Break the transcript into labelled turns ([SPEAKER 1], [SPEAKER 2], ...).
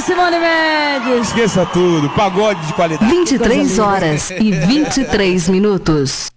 [SPEAKER 1] Simone Mendes.
[SPEAKER 2] Esqueça tudo, pagode de qualidade.
[SPEAKER 3] 23 horas e 23 minutos.